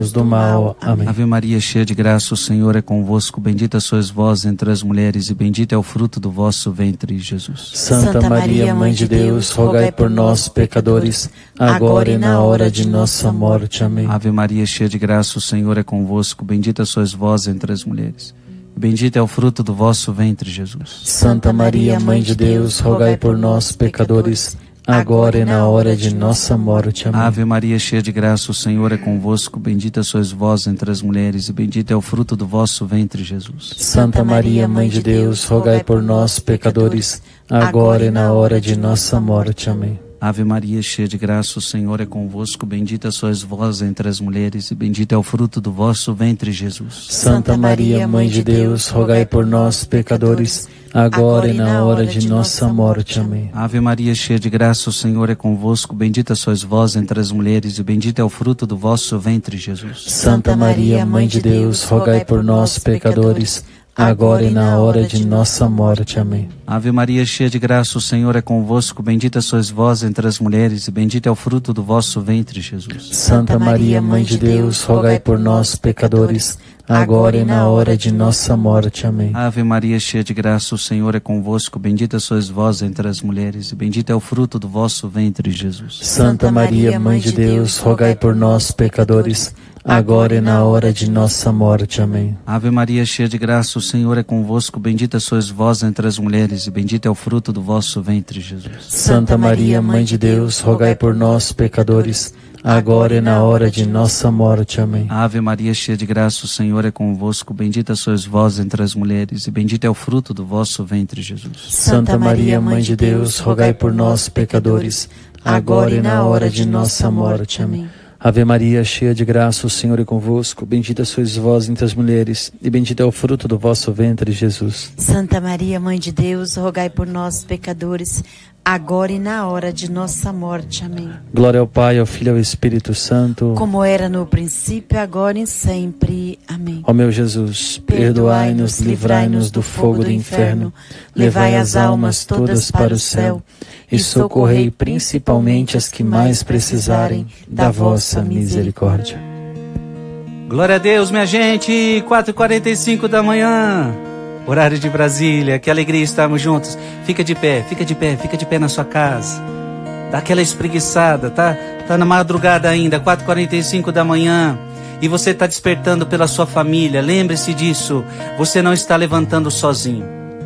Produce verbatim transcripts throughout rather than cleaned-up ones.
do mal. Amém. Ave Maria, cheia de graça, o Senhor é convosco. Bendita sois vós entre as mulheres e bendito é o fruto do vosso ventre, Jesus. Santa Maria, Mãe de Deus, rogai por nós, pecadores, agora e na hora de nossa morte. Amém. Ave Maria, cheia de graça, o Senhor é convosco. Bendita sois vós entre as mulheres. Bendito é o fruto do vosso ventre, Jesus. Santa Maria, Mãe de Deus, rogai por nós, pecadores, agora e na hora de nossa morte. Amém. Ave Maria, cheia de graça, o Senhor é convosco. Bendita sois vós entre as mulheres e bendito é o fruto do vosso ventre, Jesus. Santa Maria, Mãe de Deus, rogai por nós, pecadores, agora e na hora de nossa morte. Amém. Ave Maria, cheia de graça, o Senhor é convosco. Bendita sois vós entre as mulheres e bendito é o fruto do vosso ventre, Jesus. Santa Maria, Mãe de Deus, rogai por nós, pecadores, agora e na hora de nossa morte. Amém. Ave Maria, cheia de graça, o Senhor é convosco. Bendita sois vós entre as mulheres e bendito é o fruto do vosso ventre, Jesus. Santa Maria, Mãe de Deus, rogai por nós, pecadores, agora e na hora de nossa morte. Amém. Ave Maria, cheia de graça, o Senhor é convosco. Bendita sois vós entre as mulheres e bendito é o fruto do vosso ventre, Jesus. Santa Maria, Mãe de Deus, rogai por nós, pecadores, agora e na hora de nossa morte. Amém. Ave Maria, cheia de graça, o Senhor é convosco. Bendita sois vós entre as mulheres e bendito é o fruto do vosso ventre, Jesus. Santa Maria, Mãe de Deus, rogai por nós, pecadores, agora e na hora de nossa morte. Amém. Ave Maria, cheia de graça, o Senhor é convosco. Bendita sois vós entre as mulheres e bendito é o fruto do vosso ventre, Jesus. Santa Maria, Mãe de Deus, rogai por nós, pecadores, agora e na hora de nossa morte. Amém. Ave Maria, cheia de graça, o Senhor é convosco. Bendita sois vós entre as mulheres e bendito é o fruto do vosso ventre, Jesus. Santa Maria, Mãe de Deus, rogai por nós, pecadores, agora e na hora de nossa morte. Amém. Ave Maria, cheia de graça, o Senhor é convosco. Bendita sois vós entre as mulheres, e bendito é o fruto do vosso ventre, Jesus. Santa Maria, Mãe de Deus, rogai por nós, pecadores, agora e na hora de nossa morte. Amém. Glória ao Pai, ao Filho e ao Espírito Santo, como era no princípio, agora e sempre. Amém. Ó meu Jesus, perdoai-nos, livrai-nos do fogo do inferno, levai as almas todas para o céu, e socorrei principalmente as que mais precisarem da vossa misericórdia. Glória a Deus, minha gente, quatro e quarenta e cinco da manhã, horário de Brasília, que alegria estarmos juntos. Fica de pé, fica de pé, fica de pé na sua casa, dá aquela espreguiçada, tá? Tá na madrugada ainda, quatro e quarenta e cinco da manhã, e você está despertando pela sua família. Lembre-se disso, você não está levantando sozinho.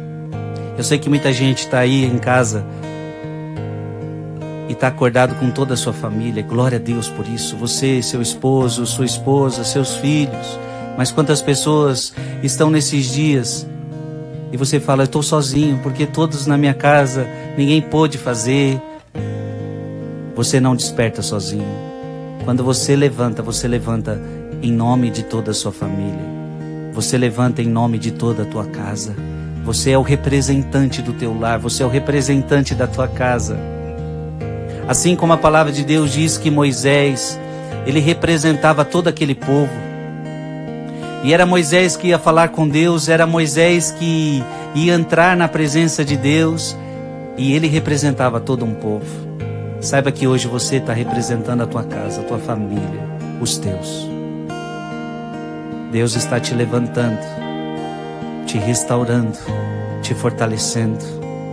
Eu sei que muita gente está aí em casa e está acordado com toda a sua família. Glória a Deus por isso. Você, seu esposo, sua esposa, seus filhos. Mas quantas pessoas estão nesses dias e você fala, eu estou sozinho, porque todos na minha casa, ninguém pôde fazer. Você não desperta sozinho. Quando você levanta, você levanta em nome de toda a sua família. Você levanta em nome de toda a tua casa. Você é o representante do teu lar, você é o representante da tua casa. Assim como a palavra de Deus diz que Moisés, ele representava todo aquele povo. E era Moisés que ia falar com Deus, era Moisés que ia entrar na presença de Deus, e ele representava todo um povo. Saiba que hoje você está representando a tua casa, a tua família, os teus. Deus está te levantando, te restaurando, te fortalecendo.